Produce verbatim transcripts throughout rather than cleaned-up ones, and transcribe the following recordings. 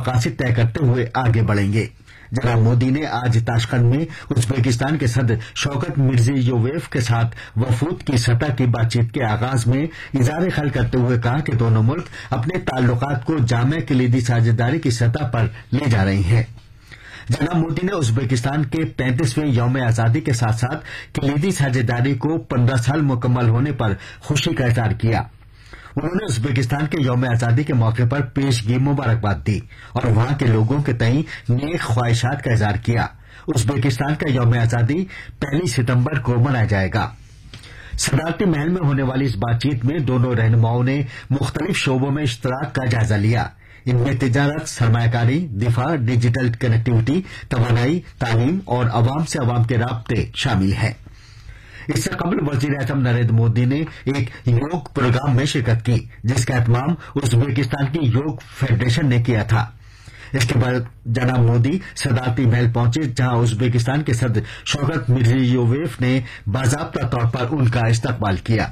मकासद तय करते हुए आगे बढ़ेंगे। जनाब मोदी ने आज ताशकंद में उज्बेकिस्तान के सदर शौकत मिर्जियोयेव के साथ वफूद की सतह की बातचीत के आगाज में इज़हार ख्याल करते हुए कहा कि दोनों मुल्क अपने ताल्लुकात को जामे कलीदी साझेदारी की सतह पर ले जा रहे हैं। जनाब मोदी ने उज्बेकिस्तान के पैंतीसवें यौम आजादी के साथ साथ कलीदी साझेदारी को पंद्रह साल मुकम्मल होने पर खुशी का इज़हार किया। उन्होंने उज्बेकिस्तान के यौम आजादी के मौके पर पेशगी मुबारकबाद दी और वहां के लोगों के तई नेक ख्वाहिशात का इज़हार किया। उज्बेकिस्तान का यौम आजादी पहली सितंबर को मनाया जाएगा। सदारती महल में होने वाली इस बातचीत में दोनों रहनुमाओं ने मुख्तलिफ शोबों में इश्तराक का जायजा लिया। इनमें तिजारत, सरमायाकारी, दिफा, डिजिटल कनेक्टिविटी, तवानाई, तालीम और अवाम से अवाम के राब्ते शामिल हैं। इससे कबल वजीर आजम नरेंद्र मोदी ने एक योग प्रोग्राम में शिरकत की जिसका एहतमाम उज्बेकिस्तान की योग फेडरेशन ने किया था। इसके बाद जनाब मोदी सदारती महल पहुंचे जहां उज्बेकिस्तान के सदर शौकत मिर्जियोयेव ने बाज़ाब्ता तौर पर उनका इस्तकबाल किया।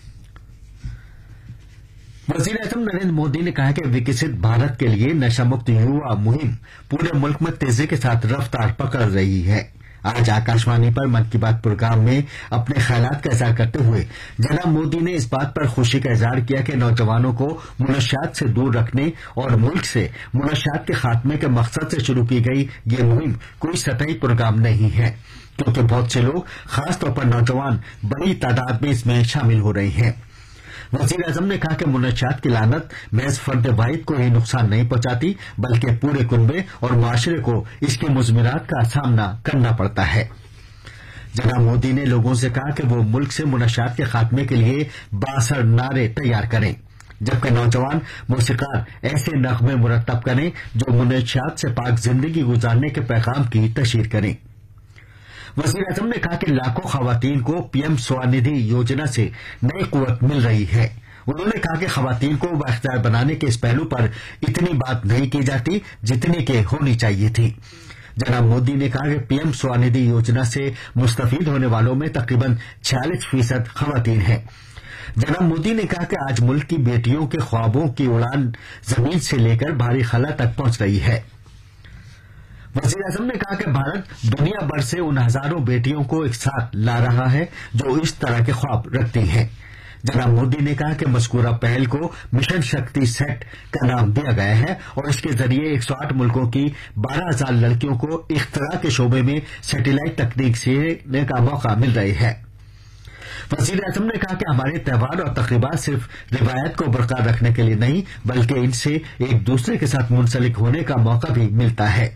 वजीर आजम नरेंद्र मोदी ने कहा कि विकसित भारत के लिए नशा मुक्त युवा मुहिम पूरे मुल्क में तेजी के साथ रफ्तार पकड़ रही है। आज आकाशवाणी पर मन की बात प्रोग्राम में अपने ख्यालात का इज़हार करते हुए जनाब मोदी ने इस बात पर खुशी का इज़हार किया कि नौजवानों को मुनशियात से दूर रखने और मुल्क से मुनशियात के खात्मे के मकसद से शुरू की गई ये मुहिम कोई सतही प्रोग्राम नहीं है, क्योंकि बहुत से लोग खासतौर पर नौजवान बड़ी तादाद में इसमें शामिल हो रहे हैं। वजीर आजम ने कहा कि मुनशियात की लानत महज फर्द वाहिद को ही नुकसान नहीं पहुंचाती बल्कि पूरे कुनबे और माशरे को इसके मुज़मिरात का सामना करना पड़ता है। जनाब मोदी ने लोगों से कहा कि वो मुल्क से मुनशियात के खात्मे के लिए बासर नारे तैयार करें, जबकि नौजवान मौसीकार ऐसे नगमे मुरतब करें जो मुनशियात से पाक जिंदगी गुजारने के पैगाम की तशहीर करें। वजीर आजम ने कहा कि लाखों खवातीन को पीएम स्वनिधि योजना से नई कुव्वत मिल रही है। उन्होंने कहा कि खवातीन को बाइख्तियार बनाने के इस पहलू पर इतनी बात नहीं की जाती जितनी के होनी चाहिए थी। जनाब मोदी ने कहा कि पीएम स्वनिधि योजना से मुस्तफीद होने वालों में तकरीबन छियालीस फीसद खवातीन हैं। जनाब मोदी ने कहा कि आज मुल्क की बेटियों के ख्वाबों की उड़ान जमीन से लेकर भारी खला तक पहुंच रही है। वजीर आजम ने कहा कि भारत दुनिया भर से उन हजारों बेटियों को एक साथ ला रहा है जो इस तरह के ख्वाब रखती हैं। जनाब मोदी ने कहा कि मज़कूरा पहल को मिशन शक्ति सेट का नाम दिया गया है और इसके जरिए एक सौ आठ मुल्कों की बारह हजार लड़कियों को इख्तिरा के शोबे में सैटेलाइट तकनीक सीखने का मौका मिल रही है। वजीर आजम ने कहा कि हमारे त्यौहार और तकरीबात सिर्फ रिवायत को बरकरार रखने के लिए नहीं बल्कि इनसे एक दूसरे के साथ मुंसलिक होने का मौका भी मिलता है।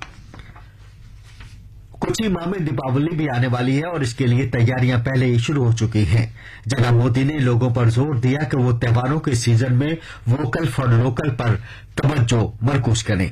कुछ ही माह में दीपावली भी आने वाली है और इसके लिए तैयारियां पहले ही शुरू हो चुकी हैं। जनाब मोदी ने लोगों पर जोर दिया कि वो त्योहारों के सीजन में वोकल फॉर लोकल पर तवज्जो मरकूज करें।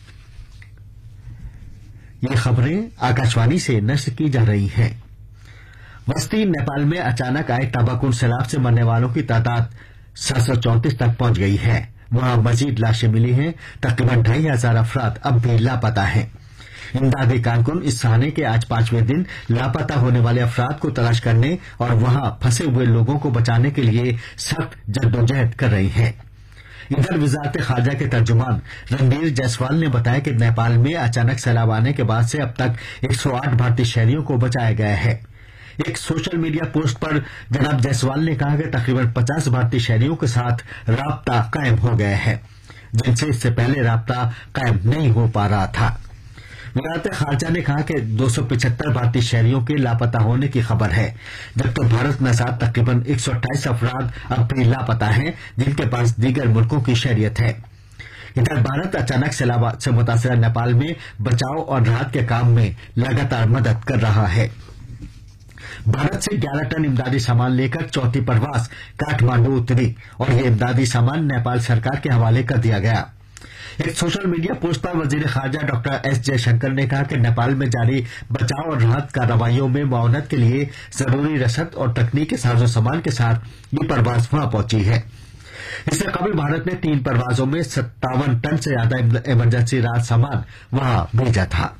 ये खबरें आकाशवाणी से नश्र की जा रही हैं। वस्ती नेपाल में अचानक आए तबाहकुन सैलाब से मरने वालों की तादाद सात सौ चौंतीस तक पहुंच गई है। वहां मजीद लाशें मिली हैं। तकरीबन ढाई हजार अफराद अब भी लापता हैं। इमदादी कारकुन इस साहने के आज पांचवें दिन लापता होने वाले अफराद को तलाश करने और वहां फंसे हुए लोगों को बचाने के लिए सख्त जद्दोजहद कर रही हैं। इधर वजारत खारजा के तर्जुमान रणबीर जायसवाल ने बताया कि नेपाल में अचानक सैलाब आने के बाद से अब तक एक सौ आठ भारतीय शहरियों को बचाया गया है। एक सोशल मीडिया पोस्ट पर जनाब जायसवाल ने कहा कि तकरीबन पचास भारतीय शहरियों के साथ राब्ता कायम हो गया है जिनसे इससे पहले राब्ता कायम नहीं हो पा रहा था। वजारत खारजा ने कहा कि दो सौ पिछहत्तर भारतीय शहरियों के लापता होने की खबर है, जबकि भारत में साथ तकरीबन एक सौ अट्ठाईस अफराद अब भी लापता हैं जिनके पास दीगर मुल्कों की शहरियत है। इधर भारत अचानक सैलाब से मुतासर नेपाल में बचाव और राहत के काम में लगातार मदद कर रहा है। भारत से ग्यारह टन इमदादी सामान लेकर चौथी परवास काठमांडू उतरी और ये इमदादी सामान नेपाल सरकार के हवाले कर दिया गया। एक सोशल मीडिया पोस्ट पर वजीर खारजा डॉक्टर एस जयशंकर ने कहा कि नेपाल में जारी बचाव और राहत कार्रवाइयों में मुआवनत के लिए जरूरी रसद और तकनीकी साजो सामान के साथ ये परवाज वहां पहुंची है। इससे कबल भारत ने तीन परवाजों में सत्तावन टन से ज्यादा इमरजेंसी राहत सामान वहां भेजा था।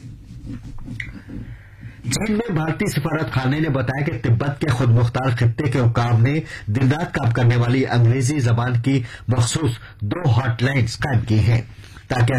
चीन में भारतीय सफारत खाने ने बताया कि तिब्बत के खुद मुख्तार खित्ते के हुक्काम ने दिन रात काम करने वाली अंग्रेजी जबान की मखसूस दो हॉटलाइन्स कायम की हैं ताकि